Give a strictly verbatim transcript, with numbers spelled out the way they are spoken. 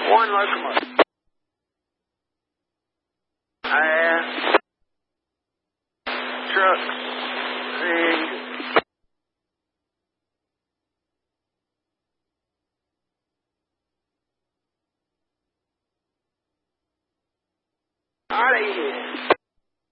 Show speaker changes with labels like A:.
A: One locomotive. Uh, trucks. And all right, here.